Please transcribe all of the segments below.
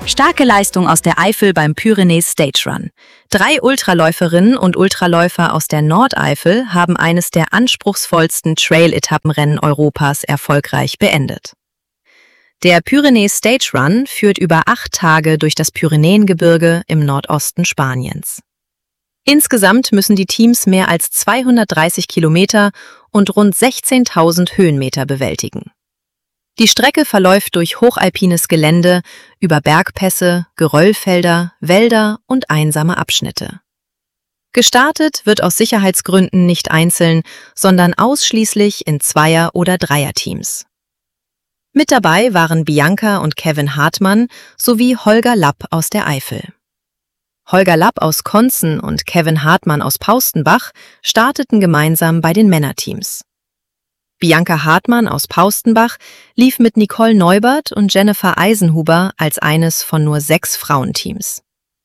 Starke Leistung aus der Eifel beim Pyrenees Stage Run. 3 Ultraläuferinnen und Ultraläufer aus der Nordeifel haben eines der anspruchsvollsten Trail-Etappenrennen Europas erfolgreich beendet. Der Pyrenees Stage Run führt über 8 Tage durch das Pyrenäengebirge im Nordosten Spaniens. Insgesamt müssen die Teams mehr als 230 Kilometer und rund 16.000 Höhenmeter bewältigen. Die Strecke verläuft durch hochalpines Gelände, über Bergpässe, Geröllfelder, Wälder und einsame Abschnitte. Gestartet wird aus Sicherheitsgründen nicht einzeln, sondern ausschließlich in Zweier- oder Dreierteams. Mit dabei waren Bianca und Kevin Hartmann sowie Holger Lapp aus der Eifel. Holger Lapp aus Konzen und Kevin Hartmann aus Paustenbach starteten gemeinsam bei den Männerteams. Bianca Hartmann aus Paustenbach lief mit Nicole Neubert und Jennifer Eisenhuber als eines von nur 6 Frauenteams.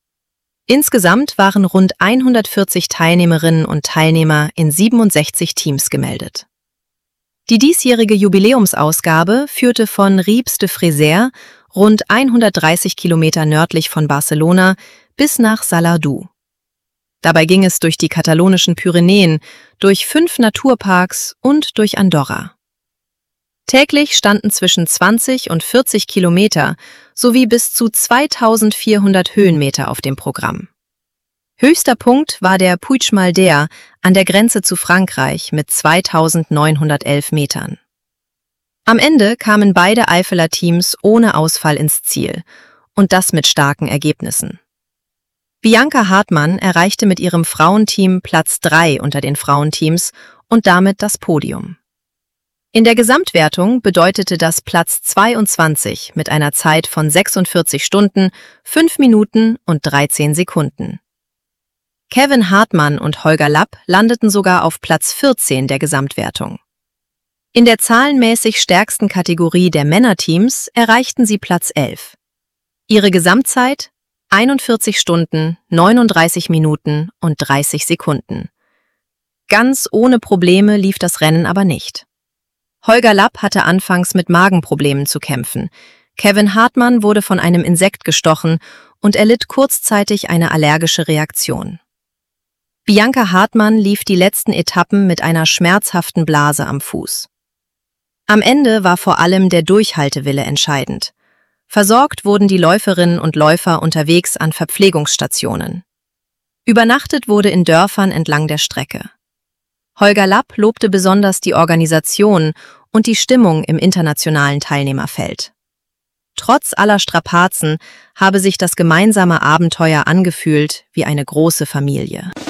Insgesamt waren rund 140 Teilnehmerinnen und Teilnehmer in 67 Teams gemeldet. Die diesjährige Jubiläumsausgabe führte von Ribes de Frézers, rund 130 Kilometer nördlich von Barcelona, bis nach Salardú. Dabei ging es durch die katalonischen Pyrenäen, durch 5 Naturparks und durch Andorra. Täglich standen zwischen 20 und 40 Kilometer sowie bis zu 2400 Höhenmeter auf dem Programm. Höchster Punkt war der Puigmalder an der Grenze zu Frankreich mit 2911 Metern. Am Ende kamen beide Eifeler Teams ohne Ausfall ins Ziel und das mit starken Ergebnissen. Bianca Hartmann erreichte mit ihrem Frauenteam Platz 3 unter den Frauenteams und damit das Podium. In der Gesamtwertung bedeutete das Platz 22 mit einer Zeit von 46 Stunden, 5 Minuten und 13 Sekunden. Kevin Hartmann und Holger Lapp landeten sogar auf Platz 14 der Gesamtwertung. In der zahlenmäßig stärksten Kategorie der Männerteams erreichten sie Platz 11. Ihre Gesamtzeit 41 Stunden, 39 Minuten und 30 Sekunden. Ganz ohne Probleme lief das Rennen aber nicht. Holger Lapp hatte anfangs mit Magenproblemen zu kämpfen. Kevin Hartmann wurde von einem Insekt gestochen und erlitt kurzzeitig eine allergische Reaktion. Bianca Hartmann lief die letzten Etappen mit einer schmerzhaften Blase am Fuß. Am Ende war vor allem der Durchhaltewille entscheidend. Versorgt wurden die Läuferinnen und Läufer unterwegs an Verpflegungsstationen. Übernachtet wurde in Dörfern entlang der Strecke. Holger Lapp lobte besonders die Organisation und die Stimmung im internationalen Teilnehmerfeld. Trotz aller Strapazen habe sich das gemeinsame Abenteuer angefühlt wie eine große Familie.